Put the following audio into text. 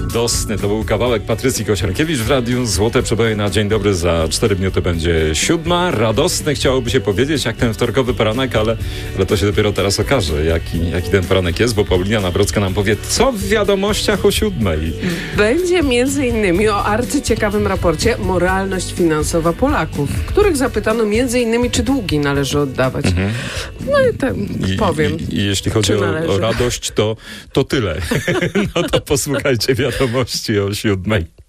radosny. To był kawałek Patrycji Kosiarkiewicz w radiu. Złote przeboje na dzień dobry. Za 4 minuty będzie 7. Radosny chciałoby się powiedzieć, jak ten wtorkowy poranek, ale to się dopiero teraz okaże, jaki ten poranek jest, bo Paulina Nawrocka nam powie, co w wiadomościach o 7. Będzie m.in. o arcyciekawym raporcie Moralność finansowa Polaków, których zapytano m.in. czy długi należy oddawać. No i powiem. I jeśli chodzi o radość, to tyle. No to posłuchajcie wiadomości o 7.